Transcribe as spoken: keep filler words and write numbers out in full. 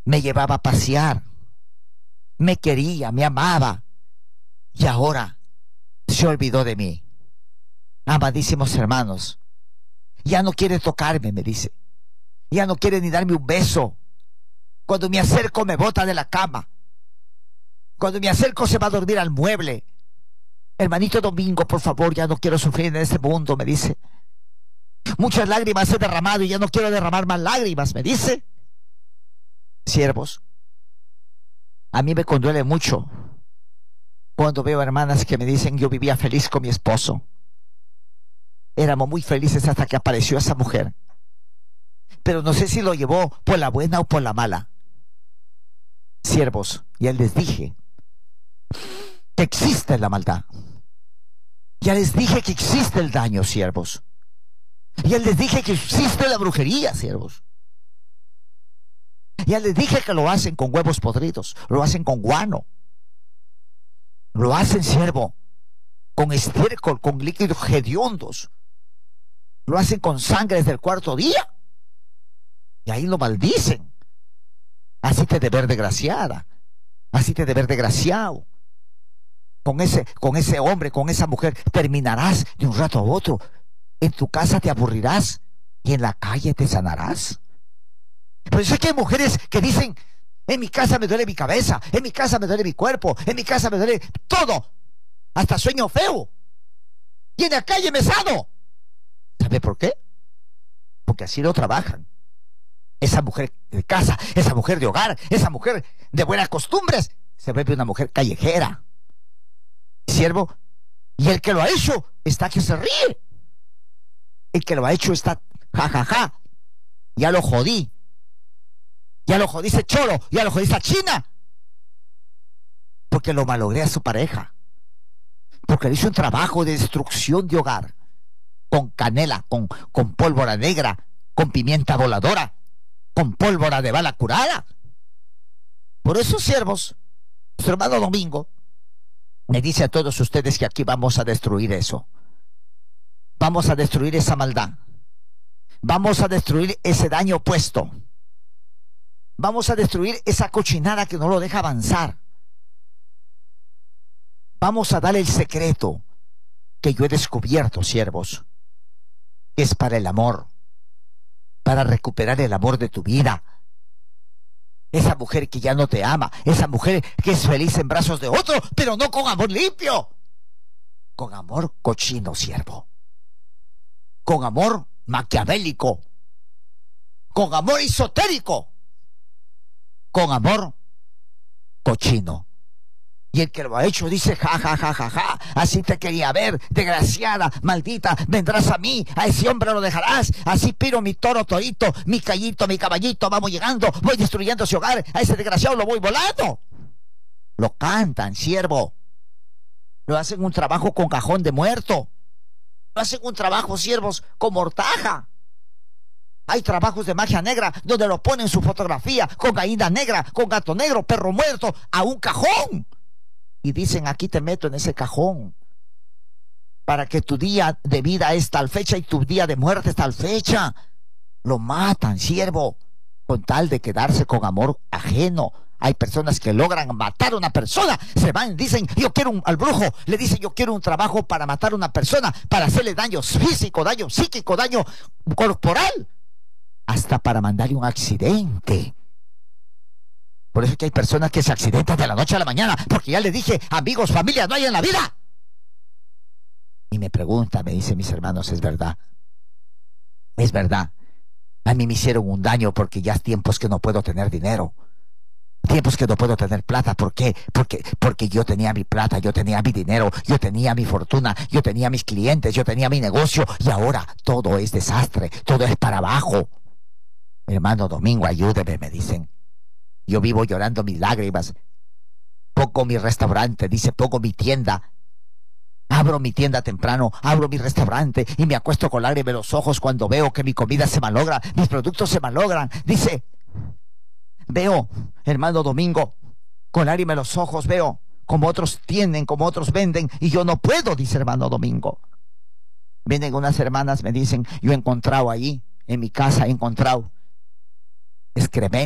me llevaba a pasear, me quería, me amaba, y ahora se olvidó de mí. Amadísimos hermanos, ya no quiere tocarme, me dice. Ya no quiere ni darme un beso. Cuando me acerco me bota de la cama. Cuando me acerco se va a dormir al mueble. Hermanito Domingo, por favor, ya no quiero sufrir en este mundo, me dice. Muchas lágrimas he derramado y ya no quiero derramar más lágrimas, me dice. Siervos, a mí me conduele mucho cuando veo hermanas que me dicen: yo vivía feliz con mi esposo. Éramos muy felices hasta que apareció esa mujer. Pero no sé si lo llevó por la buena o por la mala. Siervos, ya les dije que existe la maldad. Ya les dije que existe el daño, siervos. Ya les dije que existe la brujería, siervos. Ya les dije que lo hacen con huevos podridos, lo hacen con guano. Lo hacen, siervo, con estiércol, con líquidos hediondos. Lo hacen con sangre desde el cuarto día. Y ahí lo maldicen. Así te de ver desgraciada. Así te de ver desgraciado. Con ese, con ese hombre, con esa mujer, terminarás de un rato a otro. En tu casa te aburrirás y en la calle te sanarás. Por eso es que hay mujeres que dicen: en mi casa me duele mi cabeza, en mi casa me duele mi cuerpo, en mi casa me duele todo, hasta sueño feo. Y en la calle me sano. ¿Sabe por qué? Porque así lo trabajan. Esa mujer de casa, esa mujer de hogar, esa mujer de buenas costumbres, se vuelve una mujer callejera. Siervo, y el que lo ha hecho está que se ríe. El que lo ha hecho está jajaja. Ja, ja. Ya lo jodí. Ya lo jodí ese cholo, ya lo jodí esa china. Porque lo malogré a su pareja. Porque le hizo un trabajo de destrucción de hogar. Con canela, con, con pólvora negra, con pimienta voladora, con pólvora de bala curada. Por eso, siervos, nuestro hermano Domingo me dice a todos ustedes que aquí vamos a destruir eso. Vamos a destruir esa maldad. Vamos a destruir ese daño puesto. Vamos a destruir esa cochinada que no lo deja avanzar. Vamos a darle el secreto que yo he descubierto, siervos. Es para el amor. Para recuperar el amor de tu vida. Esa mujer que ya no te ama. Esa mujer que es feliz en brazos de otro, pero no con amor limpio. Con amor cochino, siervo. Con amor maquiavélico. Con amor esotérico. Con amor cochino. Y el que lo ha hecho dice: ja, ja, ja, ja, ja, así te quería ver, desgraciada, maldita, vendrás a mí, a ese hombre lo dejarás, así piro mi toro torito, mi callito, mi caballito, vamos llegando, voy destruyendo ese hogar, a ese desgraciado lo voy volando. Lo cantan, siervo. Lo hacen un trabajo con cajón de muerto. Lo hacen un trabajo, siervos, con mortaja. Hay trabajos de magia negra donde lo ponen su fotografía con gallina negra, con gato negro, perro muerto, a un cajón. Y dicen: aquí te meto en ese cajón para que tu día de vida es tal fecha y tu día de muerte es tal fecha. Lo matan, siervo, con tal de quedarse con amor ajeno. Hay personas que logran matar a una persona, se van, dicen: yo quiero un, al brujo, le dicen: yo quiero un trabajo para matar a una persona, para hacerle daño físico, daño psíquico, daño corporal, hasta para mandarle un accidente. Por eso es que hay personas que se accidentan de la noche a la mañana, porque ya les dije: amigos, familia, no hay en la vida. Y me pregunta, me dice: mis hermanos, es verdad, es verdad, a mí me hicieron un daño porque ya es tiempos que no puedo tener dinero, tiempos que no puedo tener plata. ¿Por qué? Porque, porque yo tenía mi plata, yo tenía mi dinero, yo tenía mi fortuna, yo tenía mis clientes, yo tenía mi negocio, y ahora todo es desastre, todo es para abajo. Hermano Domingo, ayúdeme, me dicen. Yo vivo llorando mis lágrimas. Pongo mi restaurante, dice, pongo mi tienda. Abro mi tienda temprano, abro mi restaurante y me acuesto con lágrimas en los ojos cuando veo que mi comida se malogra, mis productos se malogran. Dice, veo, hermano Domingo, con lágrimas en los ojos, veo como otros tienen, como otros venden, y yo no puedo, dice hermano Domingo. Vienen unas hermanas, me dicen, yo he encontrado ahí, en mi casa he encontrado excremento.